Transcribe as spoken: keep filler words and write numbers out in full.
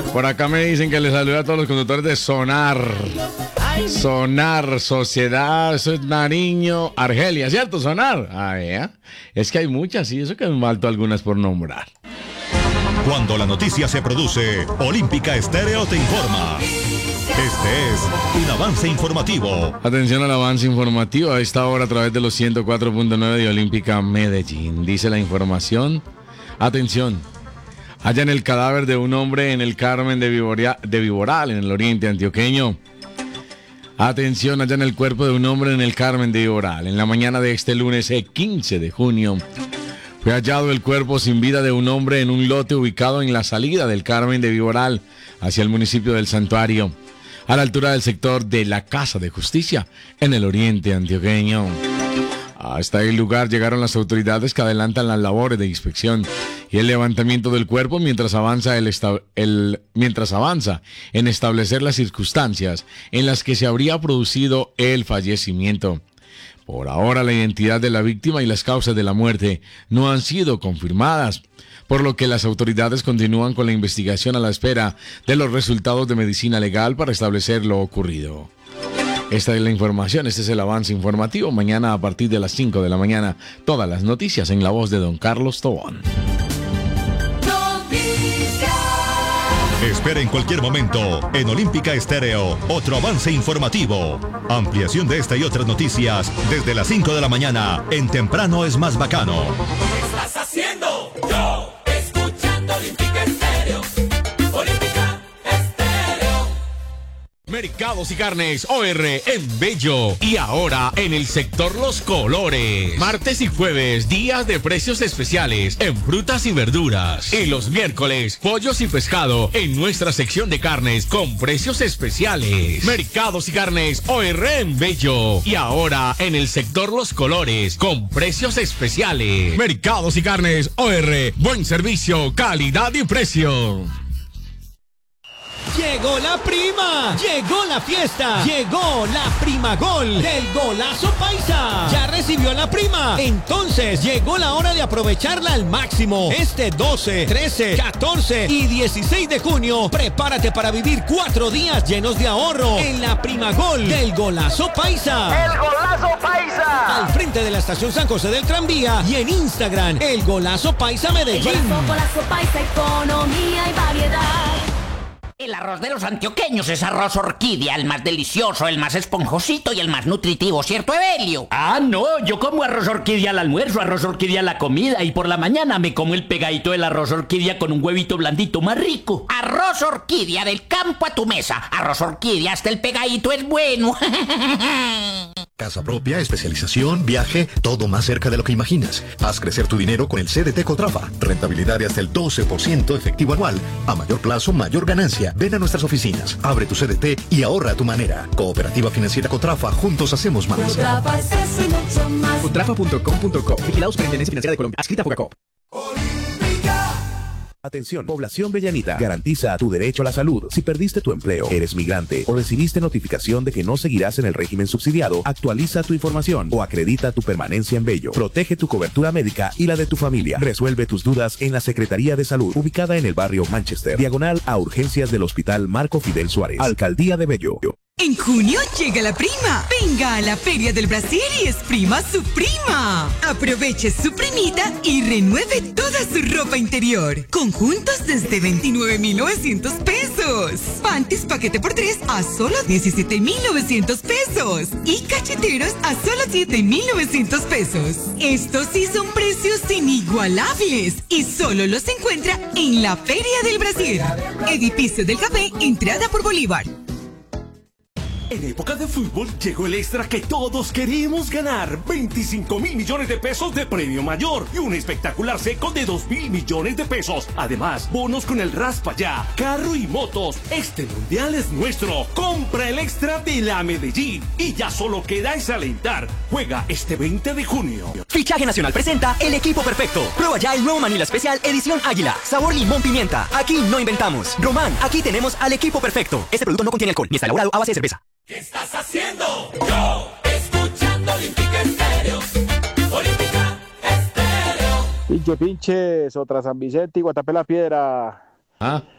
Por acá me dicen que les saluda a todos los conductores de Sonar. Sonar, Sociedad, eso es Nariño, Argelia, ¿cierto? Sonar. Ah, ¿eh? Es que hay muchas, y eso que me faltó algunas por nombrar. Cuando la noticia se produce, Olímpica Estéreo te informa. Este es un avance informativo. Atención al avance informativo a esta hora a través de los ciento cuatro punto nueve de Olímpica Medellín. Dice la información. Atención. Hallan el cadáver de un hombre en el Carmen de, Viboria, de Viboral, en el oriente antioqueño. Atención, hallan el cuerpo de un hombre en el Carmen de Viboral. En la mañana de este lunes quince de junio, fue hallado el cuerpo sin vida de un hombre en un lote ubicado en la salida del Carmen de Viboral hacia el municipio del Santuario, a la altura del sector de la Casa de Justicia, en el oriente antioqueño. Hasta el lugar llegaron las autoridades que adelantan las labores de inspección y el levantamiento del cuerpo mientras avanza, el esta- el, mientras avanza en establecer las circunstancias en las que se habría producido el fallecimiento. Por ahora, la identidad de la víctima y las causas de la muerte no han sido confirmadas, por lo que las autoridades continúan con la investigación a la espera de los resultados de medicina legal para establecer lo ocurrido. Esta es la información, este es el avance informativo. Mañana a partir de las cinco de la mañana, todas las noticias en la voz de don Carlos Tobón. Espera en cualquier momento en Olímpica Estéreo otro avance informativo. Ampliación de esta y otras noticias desde las cinco de la mañana en Temprano es Más Bacano. ¿Qué estás haciendo? Yo, escuchando Olímpica Estéreo. Olímpica Estéreo. Mercados y Carnes O R en Bello y ahora en el sector Los Colores. Martes y jueves, días de precios especiales en frutas y verduras. Y los miércoles, pollos y pescado en nuestra sección de carnes con precios especiales. Mercados y Carnes O R en Bello y ahora en el sector Los Colores con precios especiales. Mercados y Carnes O R, buen servicio, calidad y precio. Llegó la prima, llegó la fiesta, llegó la prima gol del Golazo Paisa. Ya recibió la prima, entonces llegó la hora de aprovecharla al máximo. Este doce, trece, catorce y dieciséis de junio, prepárate para vivir cuatro días llenos de ahorro en la prima gol del Golazo Paisa. ¡El Golazo Paisa! Al frente de la estación San José del Tranvía y en Instagram, el Golazo Paisa Medellín. El Golazo, Golazo Paisa, economía y variedad. El arroz de los antioqueños es arroz orquídea, el más delicioso, el más esponjosito y el más nutritivo, ¿cierto, Evelio? Ah, no, yo como arroz orquídea al almuerzo, arroz orquídea a la comida y por la mañana me como el pegadito del arroz orquídea con un huevito blandito más rico. Arroz orquídea del campo a tu mesa. Arroz orquídea hasta el pegadito es bueno. Casa propia, especialización, viaje, todo más cerca de lo que imaginas. Haz crecer tu dinero con el C D T Cotrafa. Rentabilidad de hasta el doce por ciento efectivo anual. A mayor plazo, mayor ganancia. Ven a nuestras oficinas, abre tu C D T y ahorra a tu manera. Cooperativa Financiera Cotrafa, juntos hacemos más. Cotrafa es eso y mucho más. Cotrafa punto com punto co. Vigilado Superintendencia Financiera de Colombia. Adscrita a Fogacop. Atención, población bellanita. Garantiza tu derecho a la salud. Si perdiste tu empleo, eres migrante o recibiste notificación de que no seguirás en el régimen subsidiado, actualiza tu información o acredita tu permanencia en Bello. Protege tu cobertura médica y la de tu familia. Resuelve tus dudas en la Secretaría de Salud, ubicada en el barrio Manchester, diagonal a urgencias del Hospital Marco Fidel Suárez. Alcaldía de Bello. En junio llega la prima. Venga a la Feria del Brasil y exprima su prima. Aproveche su primita y renueve toda su ropa interior. Conjuntos desde veintinueve mil novecientos pesos. Panties paquete por tres a solo diecisiete mil novecientos pesos. Y cacheteros a solo siete mil novecientos pesos. Estos sí son precios inigualables y solo los encuentra en la Feria del Brasil. Edificio del Café, entrada por Bolívar. En época de fútbol llegó el extra que todos queremos ganar. veinticinco mil millones de pesos de premio mayor y un espectacular seco de dos mil millones de pesos. Además, bonos con el Raspa Ya, carro y motos. Este mundial es nuestro. Compra el extra de la Medellín y ya solo queda es alentar. Juega este veinte de junio. Fichaje Nacional presenta El Equipo Perfecto. Prueba ya el nuevo Manila Especial Edición Águila. Sabor limón pimienta. Aquí no inventamos. Román, aquí tenemos al Equipo Perfecto. Este producto no contiene alcohol ni está elaborado a base de cerveza. ¿Qué estás haciendo? Yo, escuchando Olímpica Estéreo. Olímpica Estéreo. Pinche, pinches, otra San Vicente y Guatapé la Piedra. Ah.